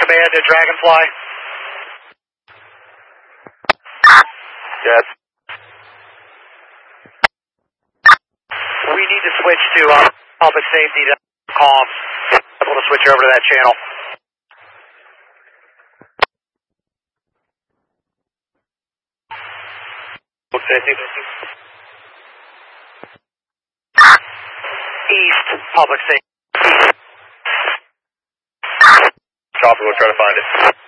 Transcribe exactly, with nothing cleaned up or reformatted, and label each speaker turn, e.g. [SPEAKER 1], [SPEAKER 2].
[SPEAKER 1] command to Dragonfly.
[SPEAKER 2] Yes.
[SPEAKER 1] We need to switch to uh, public safety to comms. Able to switch over to that channel.
[SPEAKER 2] Public safety.
[SPEAKER 1] East, public safety.
[SPEAKER 2] Copy, we'll try to find it.